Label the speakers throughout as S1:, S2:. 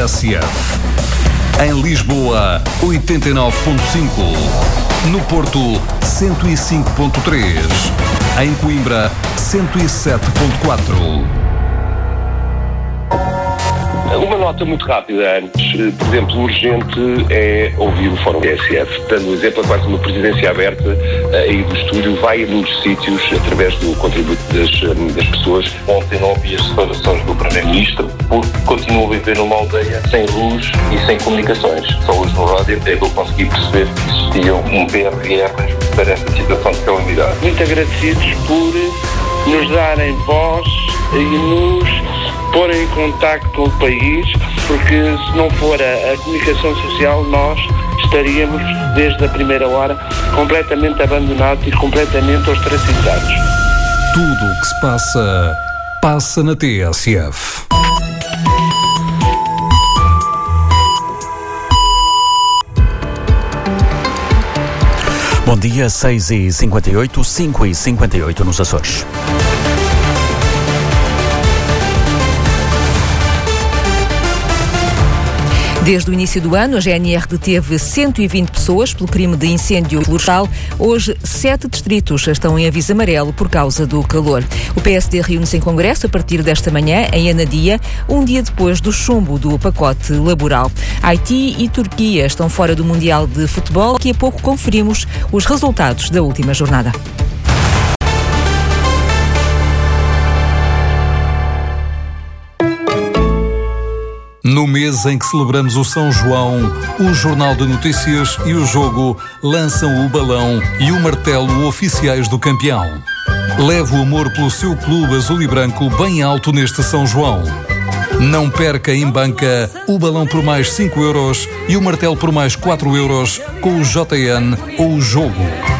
S1: TSF. Em Lisboa, 89.5. No Porto, 105.3. Em Coimbra, 107.4.
S2: Uma nota muito rápida antes. Por exemplo, urgente é ouvir o Fórum TSF. Dando um exemplo, a quase uma presidência aberta aí do estúdio, vai a muitos sítios através do contributo das pessoas.
S3: Ontem não ouvi as declarações do Primeiro-Ministro porque continua a viver numa aldeia sem luz e sem comunicações. Só hoje no rádio é que eu consegui perceber que existia um PRR para esta situação de calamidade.
S4: Muito agradecidos por nos darem voz e nos porem em contacto com o país, porque se não for a comunicação social, nós estaríamos, desde a primeira hora, completamente abandonados e completamente ostracizados.
S1: Tudo o que se passa, passa na TSF.
S5: Bom dia, 6h58, 5h58 nos Açores.
S6: Desde o início do ano, a GNR deteve 120 pessoas pelo crime de incêndio florestal. Hoje, 7 distritos estão em aviso amarelo por causa do calor. O PSD reúne-se em congresso a partir desta manhã, em Anadia, um dia depois do chumbo do pacote laboral. Haiti e Turquia estão fora do Mundial de Futebol. Daqui a pouco conferimos os resultados da última jornada.
S1: No mês em que celebramos o São João, o Jornal de Notícias e o Jogo lançam o balão e o martelo oficiais do campeão. Leve o amor pelo seu clube azul e branco bem alto neste São João. Não perca em banca o balão por mais 5 euros e o martelo por mais 4 euros com o JN ou o Jogo.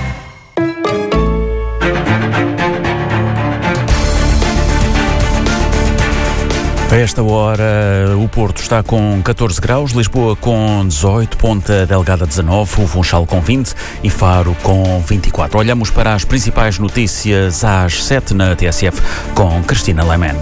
S5: A esta hora, o Porto está com 14 graus, Lisboa com 18, Ponta Delgada 19, o Funchal com 20 e Faro com 24. Olhamos para as principais notícias às 7 na TSF com Cristina Lehmann.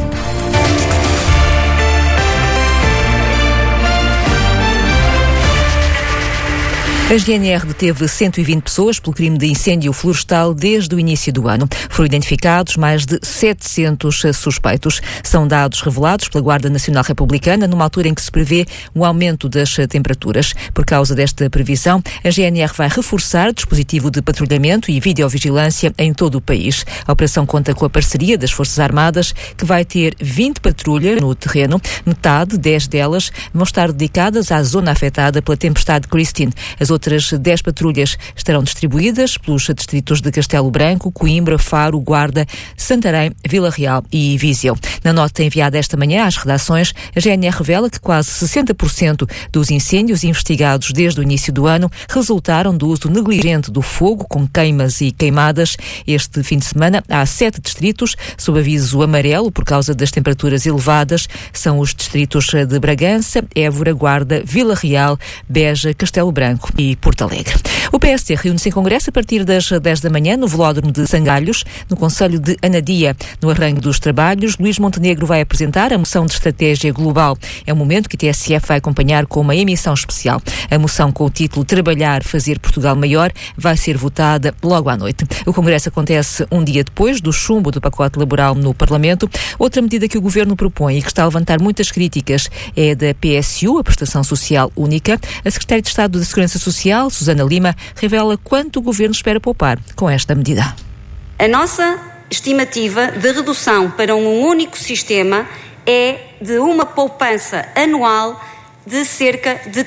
S6: A GNR deteve 120 pessoas pelo crime de incêndio florestal desde o início do ano. Foram identificados mais de 700 suspeitos. São dados revelados pela Guarda Nacional Republicana numa altura em que se prevê um aumento das temperaturas. Por causa desta previsão, a GNR vai reforçar o dispositivo de patrulhamento e videovigilância em todo o país. A operação conta com a parceria das Forças Armadas, que vai ter 20 patrulhas no terreno. Metade, 10 delas, vão estar dedicadas à zona afetada pela tempestade Christine. As outras 10 patrulhas estarão distribuídas pelos distritos de Castelo Branco, Coimbra, Faro, Guarda, Santarém, Vila Real e Viseu. Na nota enviada esta manhã às redações, a GNR revela que quase 60% dos incêndios investigados desde o início do ano resultaram do uso negligente do fogo, com queimas e queimadas. Este fim de semana há 7 distritos sob aviso amarelo por causa das temperaturas elevadas. São os distritos de Bragança, Évora, Guarda, Vila Real, Beja, Castelo Branco e Porto Alegre. O PSD reúne-se em congresso a partir das 10 da manhã no velódromo de Sangalhos, no concelho de Anadia. No arranque dos trabalhos, Luís Montenegro vai apresentar a moção de estratégia global. É um momento que a TSF vai acompanhar com uma emissão especial. A moção com o título Trabalhar, Fazer Portugal Maior vai ser votada logo à noite. O congresso acontece um dia depois do chumbo do pacote laboral no Parlamento. Outra medida que o Governo propõe e que está a levantar muitas críticas é a da PSU, a Prestação Social Única. A Secretária de Estado da Segurança Social, Susana Lima, revela quanto o Governo espera poupar com esta medida.
S7: A nossa estimativa de redução para um único sistema é de uma poupança anual de cerca de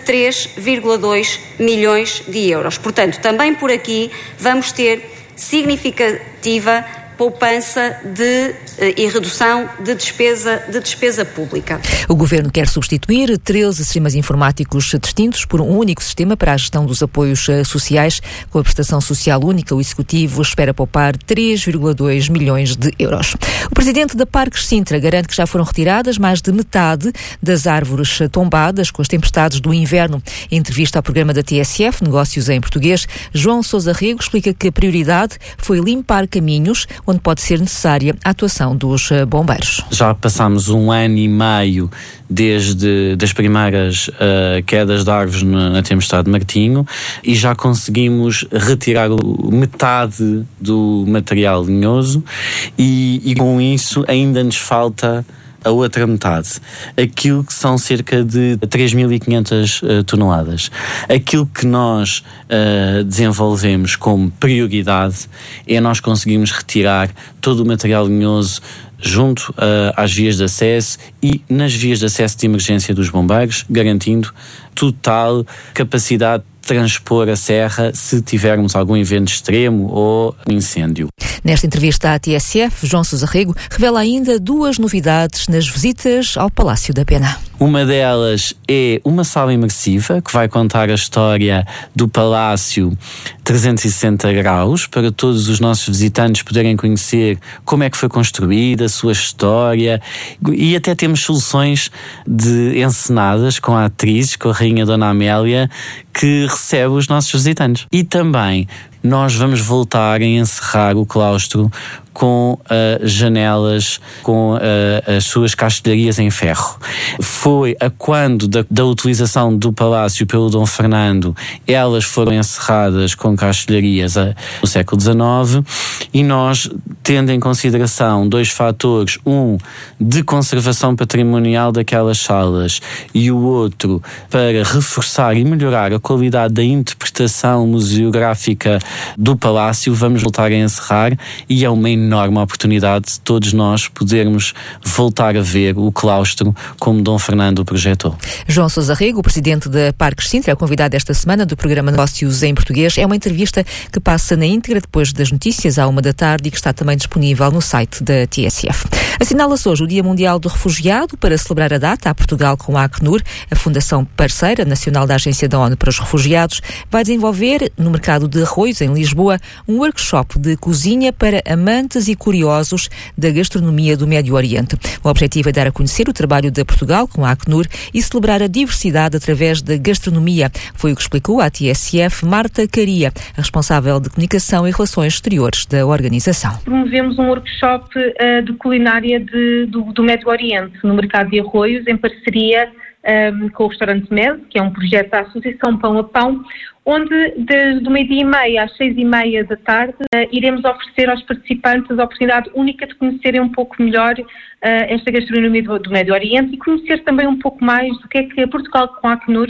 S7: 3,2 milhões de euros. Portanto, também por aqui vamos ter significativa poupança e redução de despesa pública.
S6: O Governo quer substituir 13 sistemas informáticos distintos por um único sistema para a gestão dos apoios sociais. Com a Prestação Social Única, o Executivo espera poupar 3,2 milhões de euros. O Presidente da Parques Sintra garante que já foram retiradas mais de metade das árvores tombadas com as tempestades do inverno. Em entrevista ao programa da TSF, Negócios em Português, João Sousa Rego explica que a prioridade foi limpar caminhos onde quando pode ser necessária a atuação dos bombeiros.
S8: Já passámos 1 ano e meio desde as primeiras quedas de árvores na tempestade de Martinho e já conseguimos retirar metade do material linhoso e com isso ainda nos falta a outra metade, aquilo que são cerca de 3.500 toneladas. Aquilo que nós desenvolvemos como prioridade é nós conseguirmos retirar todo o material linhoso junto às vias de acesso e nas vias de acesso de emergência dos bombeiros, garantindo total capacidade de transpor a serra se tivermos algum evento extremo ou incêndio.
S6: Nesta entrevista à TSF, João Sousa Rego revela ainda 2 novidades nas visitas ao Palácio da Pena.
S8: Uma delas é uma sala imersiva que vai contar a história do Palácio 360 graus para todos os nossos visitantes poderem conhecer como é que foi construída, a sua história, e até temos soluções de encenadas com atrizes, com a Rainha Dona Amélia, que recebe os nossos visitantes. E também nós vamos voltar a encerrar o claustro com janelas, com as suas castelharias em ferro. Foi a quando da utilização do palácio pelo Dom Fernando, elas foram encerradas com castelharias no século XIX, e nós, tendo em consideração 2 fatores, um de conservação patrimonial daquelas salas e o outro para reforçar e melhorar a qualidade da interpretação museográfica do palácio, vamos voltar a encerrar, e é uma enorme oportunidade de todos nós podermos voltar a ver o claustro como Dom Fernando o projetou.
S6: João Sousa Rego, o presidente da Parques Sintra, é o convidado esta semana do programa Negócios em Português. É uma entrevista que passa na íntegra depois das notícias à 13h e que está também disponível no site da TSF. Assinala-se hoje o Dia Mundial do Refugiado. Para celebrar a data, a Portugal, com a Acnur, a Fundação Parceira Nacional da Agência da ONU para os Refugiados, vai desenvolver no mercado de Arroios, em Lisboa, um workshop de cozinha para amantes e curiosos da gastronomia do Médio Oriente. O objetivo é dar a conhecer o trabalho da Portugal com a Acnur e celebrar a diversidade através da gastronomia. Foi o que explicou à TSF Marta Caria, a responsável de comunicação e relações exteriores da organização.
S9: Promovemos um workshop de culinária do Médio Oriente no mercado de Arroios, em parceria com o restaurante MED, que é um projeto da Associação Pão a Pão, onde do 12h30 às 6h30 da tarde iremos oferecer aos participantes a oportunidade única de conhecerem um pouco melhor esta gastronomia do Médio Oriente e conhecer também um pouco mais do que é que a Portugal com a Acnur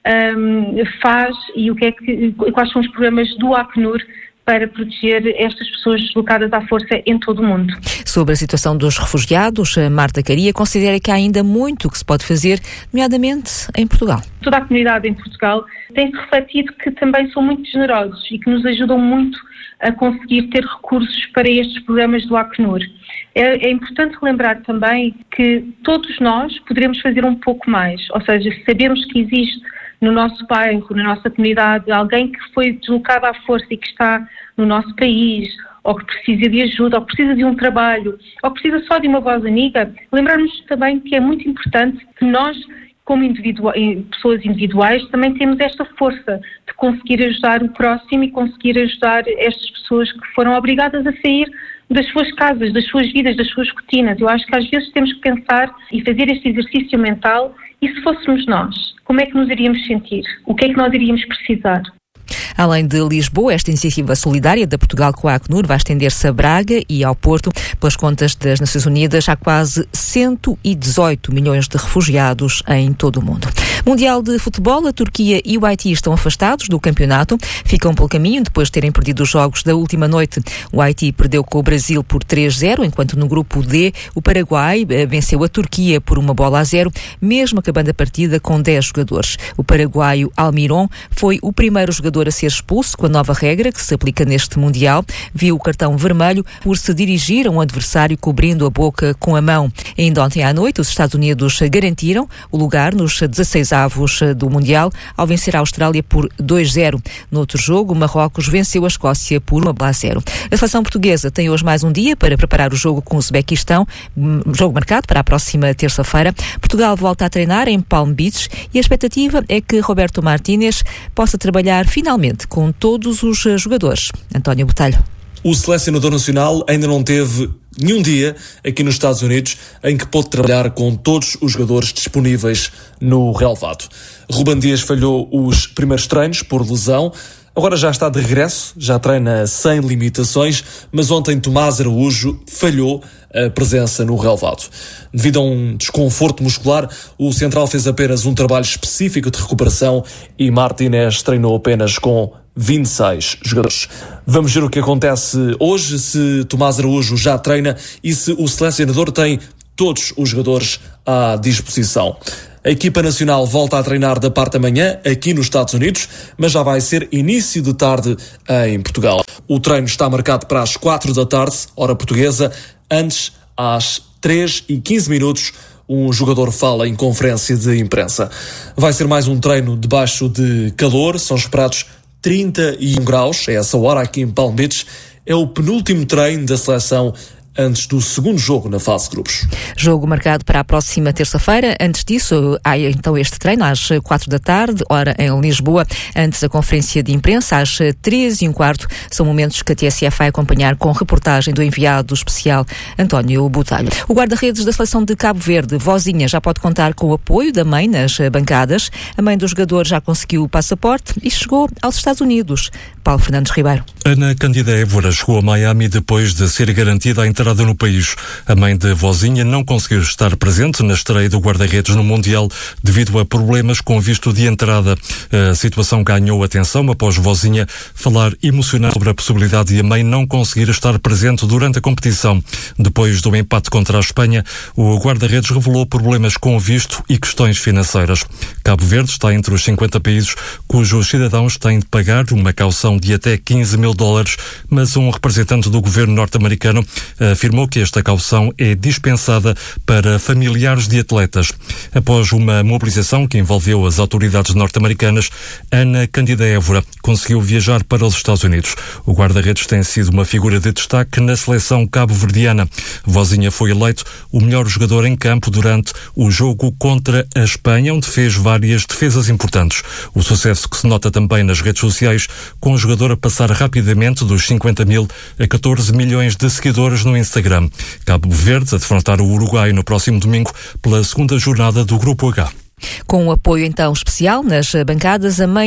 S9: faz e quais são os programas do Acnur para proteger estas pessoas deslocadas à força em todo o mundo.
S6: Sobre a situação dos refugiados, Marta Caria considera que há ainda muito que se pode fazer, nomeadamente em Portugal.
S9: Toda a comunidade em Portugal tem-se refletido que também são muito generosos e que nos ajudam muito a conseguir ter recursos para estes programas do Acnur. É importante relembrar também que todos nós poderemos fazer um pouco mais, ou seja, sabemos que existe no nosso bairro, na nossa comunidade, alguém que foi deslocado à força e que está no nosso país, ou que precisa de ajuda, ou que precisa de um trabalho, ou que precisa só de uma voz amiga, lembrarmos também que é muito importante que nós, como pessoas individuais, também temos esta força de conseguir ajudar o próximo e conseguir ajudar estas pessoas que foram obrigadas a sair das suas casas, das suas vidas, das suas rotinas. Eu acho que às vezes temos que pensar e fazer este exercício mental, e se fôssemos nós, como é que nos iríamos sentir? O que é que nós iríamos precisar?
S6: Além de Lisboa, esta iniciativa solidária da Portugal com a Acnur vai estender-se a Braga e ao Porto. Pelas contas das Nações Unidas, há quase 118 milhões de refugiados em todo o mundo. Mundial de Futebol, a Turquia e o Haiti estão afastados do campeonato. Ficam pelo caminho depois de terem perdido os jogos da última noite. O Haiti perdeu com o Brasil por 3-0, enquanto no grupo D o Paraguai venceu a Turquia por 1-0, mesmo acabando a partida com 10 jogadores. O paraguaio Almiron foi o primeiro jogador a ser expulso com a nova regra que se aplica neste Mundial. Viu o cartão vermelho por se dirigir a um adversário cobrindo a boca com a mão. Ainda ontem à noite, os Estados Unidos garantiram o lugar nos 16avos do Mundial ao vencer a Austrália por 2-0. No outro jogo, Marrocos venceu a Escócia por 1-0. A seleção portuguesa tem hoje mais um dia para preparar o jogo com o Uzbequistão, jogo marcado para a próxima terça-feira. Portugal volta a treinar em Palm Beach e a expectativa é que Roberto Martínez possa trabalhar finalmente com todos os jogadores. António Botelho.
S10: O selecionador nacional ainda não teve nenhum dia aqui nos Estados Unidos em que pôde trabalhar com todos os jogadores disponíveis no relevado. Ruben Dias falhou os primeiros treinos por lesão. Agora já está de regresso, já treina sem limitações, mas ontem Tomás Araújo falhou a presença no relevado. Devido a um desconforto muscular, o central fez apenas um trabalho específico de recuperação e Martínez treinou apenas com 26 jogadores. Vamos ver o que acontece hoje, se Tomás Araújo já treina e se o selecionador tem todos os jogadores à disposição. A equipa nacional volta a treinar da parte da manhã aqui nos Estados Unidos, mas já vai ser início de tarde em Portugal. O treino está marcado para as 4 da tarde, hora portuguesa. Antes, às 3h15, um jogador fala em conferência de imprensa. Vai ser mais um treino debaixo de calor, são esperados 31 graus, é essa hora aqui em Palm Beach. É o penúltimo treino da seleção antes do segundo jogo na fase de grupos.
S6: Jogo marcado para a próxima terça-feira. Antes disso, há então este treino às 4 da tarde, hora em Lisboa. Antes a conferência de imprensa às 3h15. São momentos que a TSF vai acompanhar com reportagem do enviado especial António Botelho. O guarda-redes da seleção de Cabo Verde, Vozinha, já pode contar com o apoio da mãe nas bancadas. A mãe do jogador já conseguiu o passaporte e chegou aos Estados Unidos. Paulo Fernandes Ribeiro.
S11: Ana Cândida Évora chegou a Miami depois de ser garantida a entrada no país. A mãe de Vozinha não conseguiu estar presente na estreia do guarda-redes no Mundial devido a problemas com visto de entrada. A situação ganhou atenção após Vozinha falar emocionado sobre a possibilidade de a mãe não conseguir estar presente durante a competição. Depois do empate contra a Espanha, o guarda-redes revelou problemas com visto e questões financeiras. Cabo Verde está entre os 50 países cujos cidadãos têm de pagar uma caução de até $15 mil, mas um representante do governo norte-americano afirmou que esta caução é dispensada para familiares de atletas. Após uma mobilização que envolveu as autoridades norte-americanas, Ana Cândida Évora conseguiu viajar para os Estados Unidos. O guarda-redes tem sido uma figura de destaque na seleção cabo-verdiana. Vozinha foi eleito o melhor jogador em campo durante o jogo contra a Espanha, onde fez várias defesas importantes. O sucesso que se nota também nas redes sociais, com o jogador a passar rapidamente dos 50 mil a 14 milhões de seguidores no Instagram. Cabo Verde a defrontar o Uruguai no próximo domingo pela segunda jornada do Grupo H.
S6: Com um apoio então especial nas bancadas, a mãe